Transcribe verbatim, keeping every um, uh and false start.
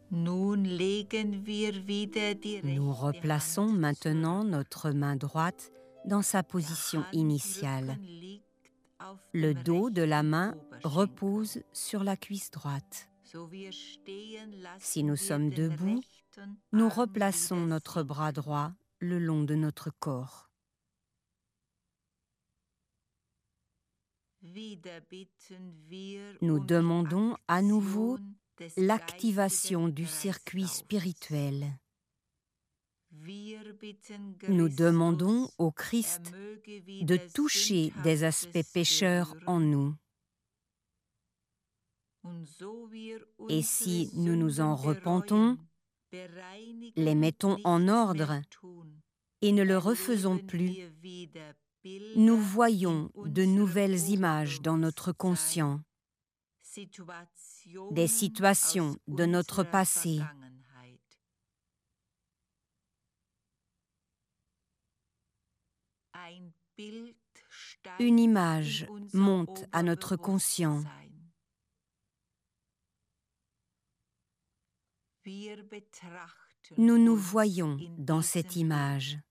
Nun legen wir wieder die Nous rechte replaçons Hand maintenant zurück. notre main droite dans sa position Der initiale. Handrücken liegt auf Le dem dos de la rechten main Oberschenkel. repose sur la cuisse droite. So wir stehen, Si lassen nous wir sommes den debout, rechten nous Arm replaçons wieder notre bras sinken. droit le long de notre corps. Wieder bitten wir Nous um die demandons à nouveau Aktion des l'activation geistigen du circuit Kreislaufs. spirituel. Wir bitten Nous demandons Christus, au er Christ möge de wieder toucher des aspects Sündhaftes pécheurs en berühren. nous. Und so wir Et unsere si nous nous en Sünden repentons, bereuen, bereinigen les und mettons nichts en mehr ordre tun, et ne le refaisons erleben plus, wir wieder nous Bilder voyons in de unserem nouvelles images dans notre Unterbewusstsein, conscient, Situationen des situations aus de notre unserer passé. Vergangenheit. Ein Bild steigt Une image in unser monte à notre conscient. Oberbewusstsein. Wir betrachten Nous nous uns voyons in dans cette diesem Bild. image.